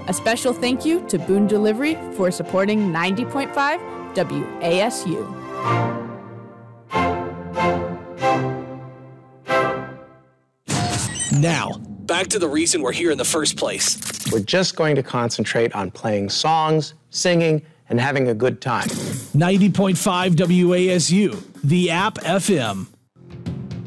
A special thank you to Boone Delivery for supporting 90.5 WASU. Now, back to the reason we're here in the first place. We're just going to concentrate on playing songs, singing, and having a good time. 90.5 WASU, the App FM.